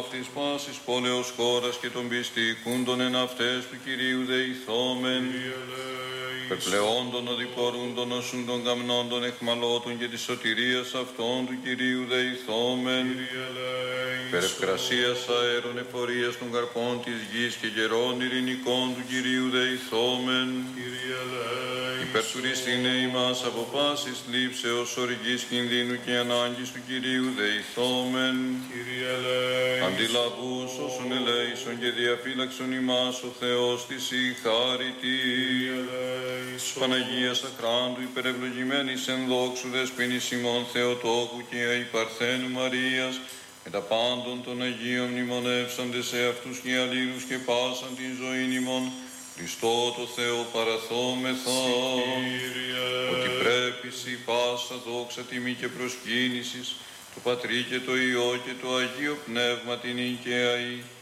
της πάσης πόλεως χώρας και των πιστικούντων εν αυτές του Κυρίου δεηθόμεν. Περπλεόντων οδηπορούντων όσουν των καμνόντων εχμαλώτων και της σωτηρίας αυτών του Κυρίου δεηθόμεν. Περευκρασίας αέρων εφορίας των καρπών της γης και γερών ειρηνικών του Κυρίου δεηθόμεν. Υπερτουριστήνε ημάς από πάσης λήψεως οργής κινδύνου και ανάγκης του Κυρίου δεηθόμεν. Αντιλαβούς όσων ελέησον και διαφύλαξον ημάς ο Θεός της η χάρητη. Παναγίας Αχράντου υπερευλογημένης εν δόξου δεσποινής ημών Θεοτόκου και η Παρθένου Μαρίας, με τα πάντων των Αγίων μνημονεύσαντες σε αυτούς και αλλήλους και πάσαν την ζωήν ημών, Χριστό το Θεό παραθόμεθα, ότι πρέπει σοι πάσα δόξα τιμή και προσκύνησης, το Πατρί και το Υιό και το Αγίο Πνεύμα την οικαίαη,